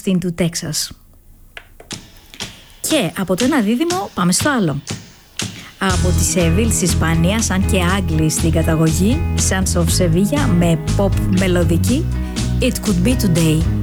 Austin του Τέξας. Και από το ένα δίδυμο πάμε στο άλλο. Από τη Σεβίλ της Ισπανίας, αν και Άγγλοι στην καταγωγή, Sons of Sevilla με pop μελωδική, It Could Be Today.